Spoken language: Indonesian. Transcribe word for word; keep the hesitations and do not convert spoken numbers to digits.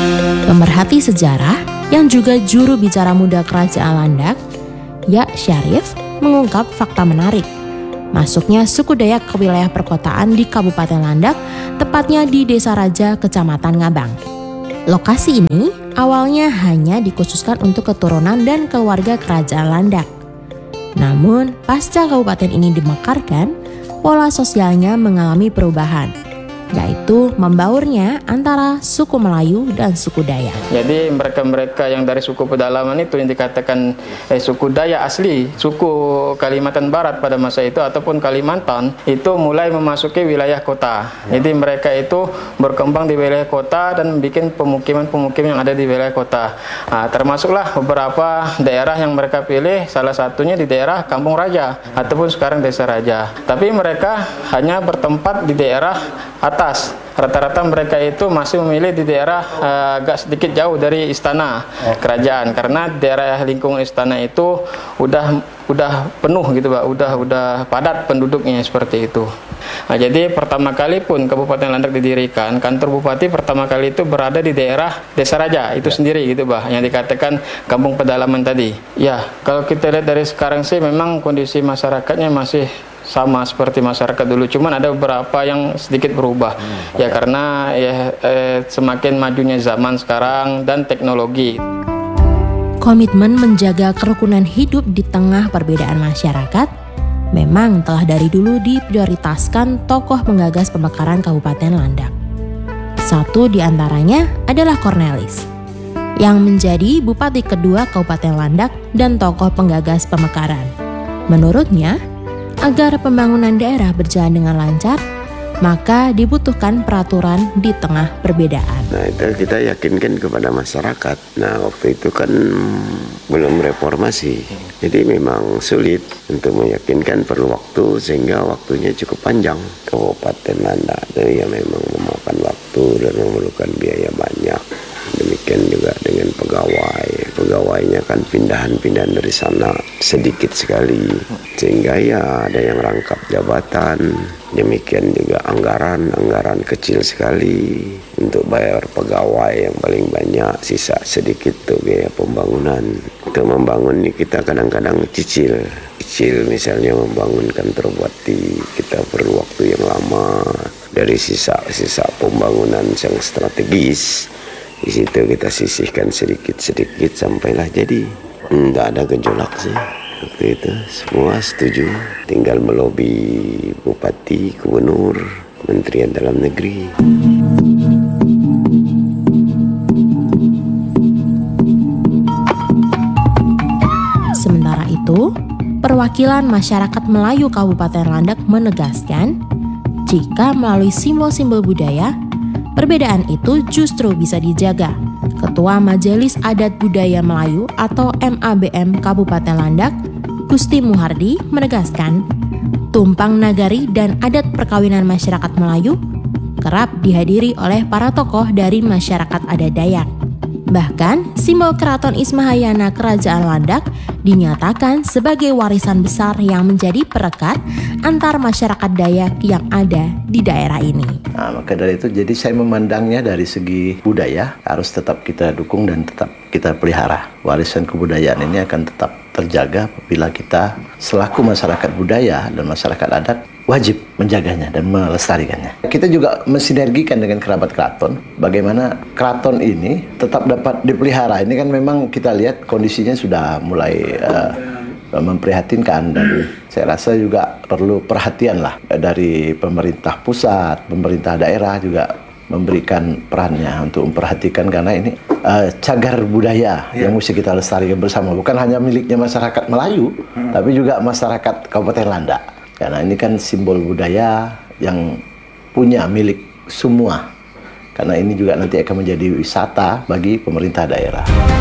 Pemerhati sejarah yang juga juru bicara muda Kerajaan Landak, Ya Syarif, mengungkap fakta menarik. Masuknya suku Dayak ke wilayah perkotaan di Kabupaten Landak, tepatnya di Desa Raja, Kecamatan Ngabang. Lokasi ini awalnya hanya dikhususkan untuk keturunan dan keluarga Kerajaan Landak. Namun, pasca kabupaten ini dimekarkan, pola sosialnya mengalami perubahan, yaitu membaurnya antara suku Melayu dan suku Dayak. Jadi mereka-mereka yang dari suku pedalaman itu yang dikatakan eh, suku Dayak asli, suku Kalimantan Barat pada masa itu ataupun Kalimantan, itu mulai memasuki wilayah kota. Jadi mereka itu berkembang di wilayah kota dan bikin pemukiman-pemukiman yang ada di wilayah kota. Nah, termasuklah beberapa daerah yang mereka pilih, salah satunya di daerah Kampung Raja ataupun sekarang Desa Raja. Tapi mereka hanya bertempat di daerah atas. Rata-rata mereka itu masih memilih di daerah uh, agak sedikit jauh dari istana kerajaan, karena daerah lingkungan istana itu udah udah penuh gitu Pak, udah udah padat penduduknya seperti itu. Nah, jadi pertama kali pun Kabupaten Landak didirikan, kantor bupati pertama kali itu berada di daerah Desa Raja itu ya. Sendiri gitu Pak, yang dikatakan kampung pedalaman tadi. Ya, kalau kita lihat dari sekarang sih memang kondisi masyarakatnya masih sama seperti masyarakat dulu, cuman ada beberapa yang sedikit berubah. Hmm, ya karena ya eh, semakin majunya zaman sekarang dan teknologi. Komitmen menjaga kerukunan hidup di tengah perbedaan masyarakat memang telah dari dulu diprioritaskan tokoh penggagas pemekaran Kabupaten Landak. Satu di antaranya adalah Cornelis, yang menjadi bupati kedua Kabupaten Landak dan tokoh penggagas pemekaran. Menurutnya, agar pembangunan daerah berjalan dengan lancar, maka dibutuhkan peraturan di tengah perbedaan. Nah, itu kita yakinkan kepada masyarakat. Nah, waktu itu kan belum reformasi, jadi memang sulit untuk meyakinkan, perlu waktu, sehingga waktunya cukup panjang. Kabupaten Landak itu ya memang memakan waktu dan memerlukan biaya banyak. Demikian juga dengan pegawai. Pegawainya kan pindahan-pindahan dari sana sedikit sekali, sehingga ya ada yang rangkap jabatan. Demikian juga anggaran, anggaran kecil sekali untuk bayar pegawai yang paling banyak, sisa sedikit tuh biaya pembangunan. Untuk membangun ini kita kadang-kadang cicil. Cicil misalnya membangun kantor bupati, kita perlu waktu yang lama. Dari sisa-sisa pembangunan yang strategis, di situ kita sisihkan sedikit-sedikit sampailah jadi. Tidak ada gejolak sih. Waktu itu semua setuju, tinggal melobi bupati, gubernur, Kementerian Dalam Negeri. Sementara itu, perwakilan masyarakat Melayu Kabupaten Landak menegaskan, jika melalui simbol-simbol budaya, perbedaan itu justru bisa dijaga. Ketua Majelis Adat Budaya Melayu atau M A B M Kabupaten Landak, Gusti Muhardi, menegaskan, tumpang nagari dan adat perkawinan masyarakat Melayu kerap dihadiri oleh para tokoh dari masyarakat adat Dayak. Bahkan, simbol Keraton Ismahayana Kerajaan Landak dinyatakan sebagai warisan besar yang menjadi perekat antar masyarakat Dayak yang ada di daerah ini. Nah, maka dari itu, jadi saya memandangnya dari segi budaya harus tetap kita dukung dan tetap kita pelihara. Warisan kebudayaan ini akan tetap terjaga apabila kita selaku masyarakat budaya dan masyarakat adat wajib menjaganya dan melestarikannya. Kita juga mensinergikan dengan kerabat keraton, bagaimana keraton ini tetap dapat dipelihara. Ini kan memang kita lihat kondisinya sudah mulai uh, memprihatinkan, dan saya rasa juga perlu perhatian lah dari pemerintah pusat, pemerintah daerah juga memberikan perannya untuk memperhatikan, karena ini uh, cagar budaya ya, yang mesti kita lestarikan bersama, bukan hanya miliknya masyarakat Melayu, hmm. tapi juga masyarakat Kabupaten Landak. Karena ini kan simbol budaya yang punya milik semua. Karena ini juga nanti akan menjadi wisata bagi pemerintah daerah.